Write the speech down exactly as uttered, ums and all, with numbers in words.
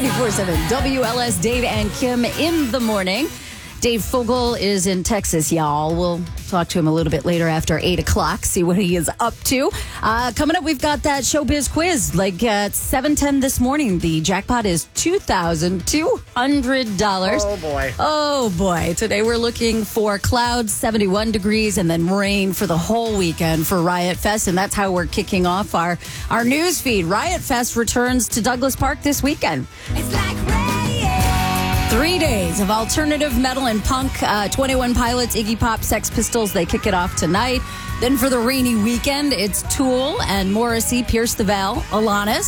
ninety-four point seven W L S, Dave and Kim in the morning. Dave Fogel is in Texas, y'all. We'll talk to him a little bit later after eight o'clock, see what he is up to. Uh, coming up, we've got that Showbiz quiz. Like uh, at seven ten this morning, the jackpot is two thousand two hundred dollars. Oh, boy. Oh, boy. Today we're looking for clouds, seventy-one degrees, and then rain for the whole weekend for Riot Fest. And that's how we're kicking off our, our news feed. Riot Fest returns to Douglas Park this weekend. It's like rain. Three days of alternative metal and punk. Uh, twenty-one Pilots, Iggy Pop, Sex Pistols, they kick it off tonight. Then for the rainy weekend, it's Tool and Morrissey, Pierce the Veil, Alanis.